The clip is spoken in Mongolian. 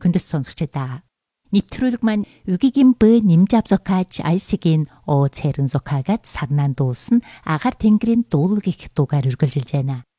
хүндэс сонсогчдаа. Нэвтрүүлэг маань үгигийн б нэмж авзокаач айсигийн оо цэрэн зокаагад сарнаан дуулсан агаар тэнгэрийн дуулал гэх дугаар үргэлжилж байна.